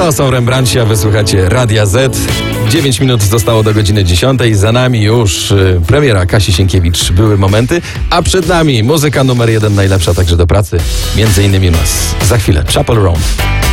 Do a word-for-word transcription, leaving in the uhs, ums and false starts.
To są Rembrandci, a wysłuchacie Radia Z. dziewięć minut zostało do godziny dziesiątej. Za nami już y, premiera Kasi Sienkiewicz. Były momenty, a przed nami muzyka numer jeden, najlepsza także do pracy. Między innymi u nas. Za chwilę Chapel Roan.